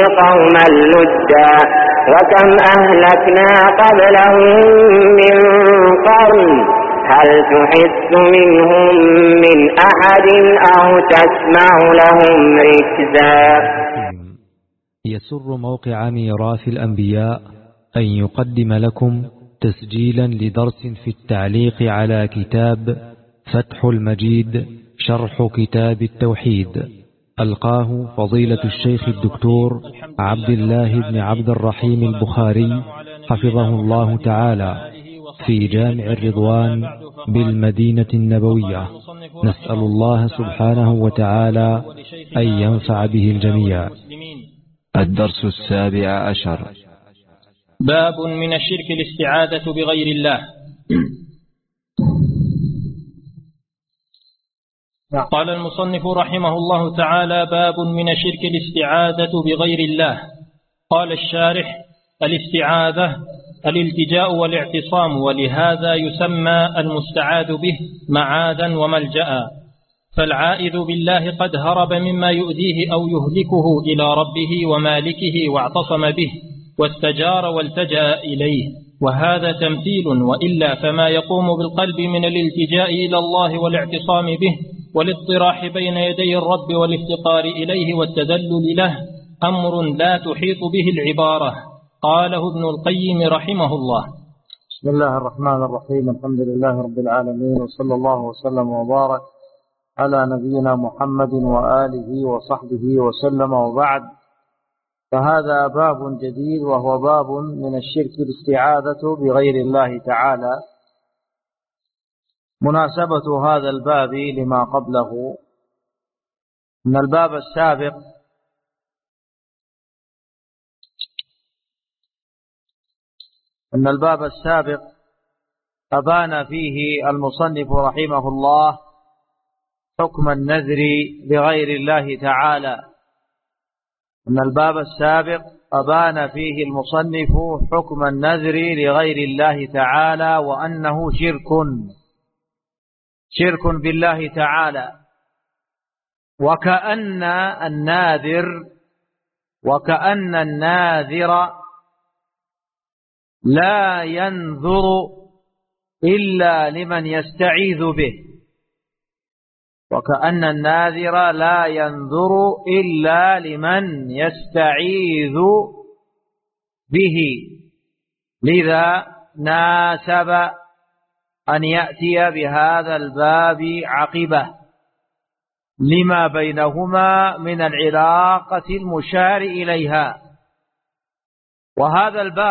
قوما لدا وكم أهلكنا قبلهم من قرن هل تحس منهم من أحد أو تسمع لهم ركزا. يسر موقع ميراث الأنبياء أن يقدم لكم تسجيلا لدرس في التعليق على كتاب فتح المجيد شرح كتاب التوحيد، ألقاه فضيلة الشيخ الدكتور عبد الله بن عبد الرحيم البخاري حفظه الله تعالى في جامع الرضوان بالمدينة النبوية. نسأل الله سبحانه وتعالى أن ينفع به الجميع. الدرس 17. باب من الشرك الاستعاذة بغير الله. قال المصنف رحمه الله تعالى: باب من الشرك الاستعاذة بغير الله. قال الشارح: الاستعاذة الالتجاء والاعتصام، ولهذا يسمى المستعاذ به معاذا وملجأ. فالعائذ بالله قد هرب مما يؤذيه أو يهلكه إلى ربه ومالكه واعتصم به واستجار والتجأ إليه، وهذا تمثيل، وإلا فما يقوم بالقلب من الالتجاء إلى الله والاعتصام به والاضطراح بين يدي الرب والافتقار إليه والتذلل له أمر لا تحيط به العبارة. قاله ابن القيم رحمه الله. بسم الله الرحمن الرحيم. الحمد لله رب العالمين، وصلى الله وسلم وبارك على نبينا محمد وآله وصحبه وسلم، وبعد، فهذا باب جديد، وهو باب من الشرك الاستعاذة بغير الله تعالى. مناسبة هذا الباب لما قبله من الباب السابق أبان فيه المصنف رحمه الله حكم النذر بغير الله تعالى. من الباب السابق أبان فيه المصنف حكم النذر لغير الله تعالى، وأنه شرك بالله تعالى، وكأن الناذر لا ينذر إلا لمن يستعيذ به، وكأن الناذر لا ينذر إلا لمن يستعيذ به، لذا ناسب أن يأتي بهذا الباب عقبة لما بينهما من العلاقة المشار إليها. وهذا الباب